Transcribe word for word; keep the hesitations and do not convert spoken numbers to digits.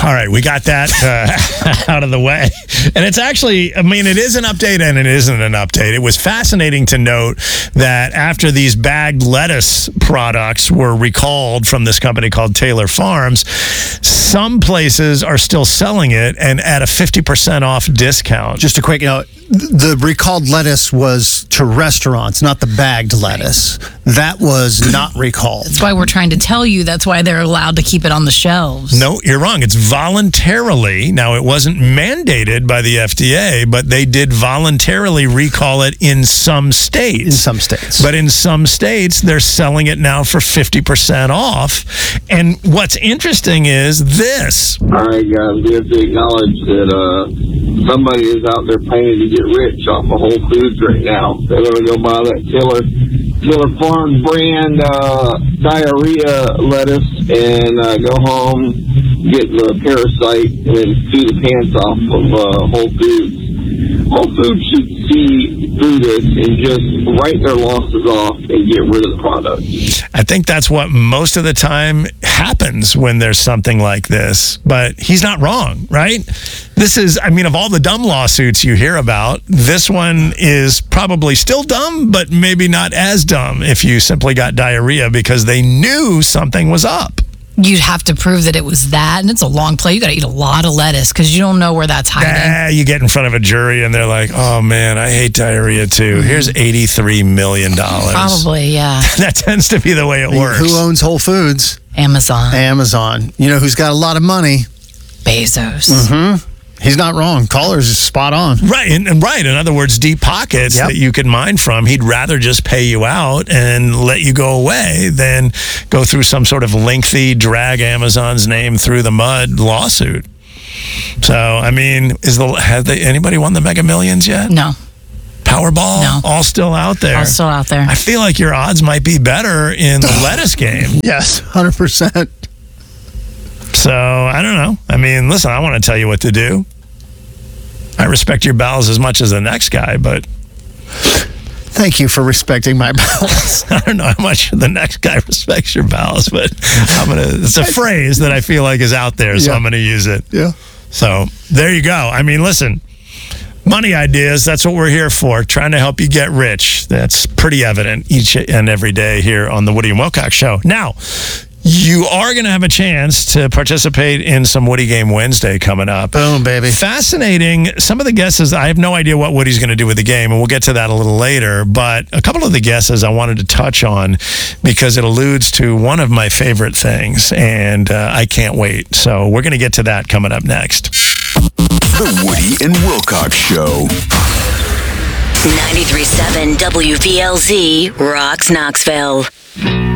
All right, we got that uh, out of the way. And it's actually, I mean, it is an update and it isn't an update. It was fascinating to note that after these bagged lettuce products were recalled from this company called Taylor Farms, some places are still selling it and at a fifty percent off discount. Just a quick note, the recalled lettuce was to restaurants, not the bagged lettuce. That was not recalled. That's why we're trying to tell you that's why they're allowed to keep it on the shelves. No, you're wrong. It's voluntarily. Now, it wasn't mandated by the F D A, but they did voluntarily recall it in some states. In some states. But in some states, they're selling it now for fifty percent off. And what's interesting is this. All right, guys, we have to acknowledge that uh, somebody is out there paying to get rich off of Whole Foods right now. They're going to go buy that Taylor, Taylor Farms brand uh, diarrhea lettuce and uh, go home, get the parasite, and then sue the pants off of uh, Whole Foods. Whole Foods should see through this and just write their losses off and get rid of the product. I think that's what most of the time happens when there's something like this. But he's not wrong, right? This is, I mean, of all the dumb lawsuits you hear about, this one is probably still dumb, but maybe not as dumb if you simply got diarrhea because they knew something was up. You'd have to prove that it was that, and it's a long play. You got to eat a lot of lettuce because you don't know where that's hiding. Ah, you get in front of a jury and they're like, "Oh man, I hate diarrhea too. Mm-hmm. Here's eighty-three million dollars." Probably, yeah. That tends to be the way it works. Who owns Whole Foods? Amazon. Amazon. You know who's got a lot of money? Bezos. Mm-hmm. He's not wrong. Caller's is spot on. Right, and, and right. In other words, deep pockets yep. that you could mine from. He'd rather just pay you out and let you go away than go through some sort of lengthy drag Amazon's name through the mud lawsuit. So, I mean, is the have they anybody won the Mega Millions yet? No. Powerball? No. All still out there. All still out there. I feel like your odds might be better in the lettuce game. Yes, one hundred percent. So, I don't know. I mean, listen, I want to tell you what to do. I respect your bowels as much as the next guy, but... Thank you for respecting my bowels. I don't know how much the next guy respects your bowels, but I'm gonna. It's a phrase that I feel like is out there, so yeah. I'm going to use it. Yeah. So, there you go. I mean, listen, money ideas, that's what we're here for, trying to help you get rich. That's pretty evident each and every day here on the Woody and Wilcox Show. Now, you are going to have a chance to participate in some Woody Game Wednesday coming up. Boom, baby. Fascinating. Some of the guesses, I have no idea what Woody's going to do with the game, and we'll get to that a little later. But a couple of the guesses I wanted to touch on because it alludes to one of my favorite things, and uh, I can't wait. So we're going to get to that coming up next. The Woody and Wilcox Show. ninety-three point seven W V L Z, Rocks, Knoxville.